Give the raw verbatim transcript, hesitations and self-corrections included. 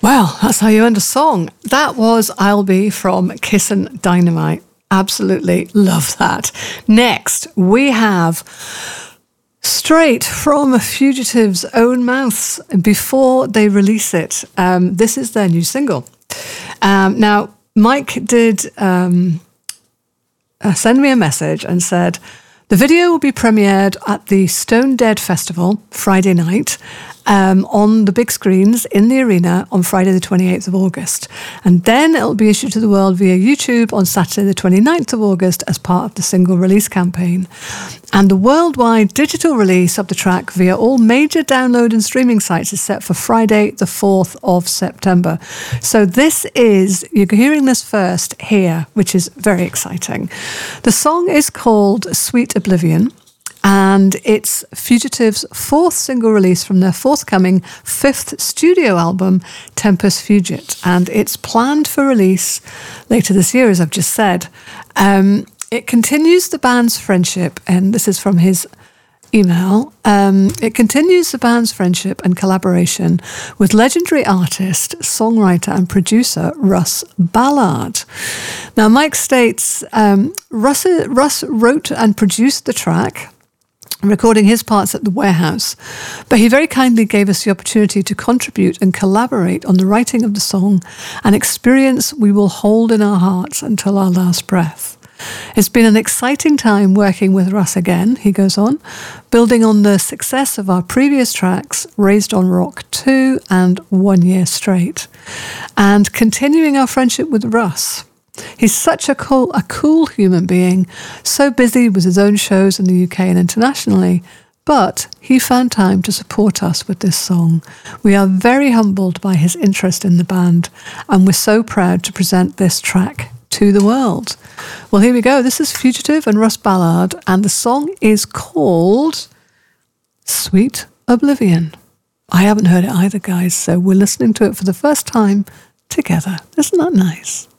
Well, that's how you end a song. That was I'll Be from Kissin' Dynamite. Absolutely love that. Next, we have straight from Fugitive's own mouths before they release it. Um, this is their new single. Um, now, Mike did um, uh, send me a message and said, the video will be premiered at the Stone Dead Festival Friday night um, on the big screens in the arena on Friday the twenty-eighth of August. And then it'll be issued to the world via YouTube on Saturday the twenty-ninth of August as part of the single release campaign. And the worldwide digital release of the track via all major download and streaming sites is set for Friday the fourth of September. So this is, you're hearing this first here, which is very exciting. The song is called Sweet Oblivion, and it's Fugitive's fourth single release from their forthcoming fifth studio album, Tempus Fugit, and it's planned for release later this year, as I've just said. Um, it continues the band's friendship, and this is from his email. Um, it continues the band's friendship and collaboration with legendary artist, songwriter and producer Russ Ballard. Now, Mike states, um, Russ, Russ wrote and produced the track, recording his parts at the warehouse, but he very kindly gave us the opportunity to contribute and collaborate on the writing of the song, an experience we will hold in our hearts until our last breath. It's been an exciting time working with Russ again, he goes on, building on the success of our previous tracks, Raised on Rock two and One Year Straight, and continuing our friendship with Russ. He's such a cool, a cool human being, so busy with his own shows in the U K and internationally, but he found time to support us with this song. We are very humbled by his interest in the band, and we're so proud to present this track to the world. Well, here we go. This is Fugitive and Russ Ballard, and the song is called Sweet Oblivion. I haven't heard it either, guys, so we're listening to it for the first time together. Isn't that nice?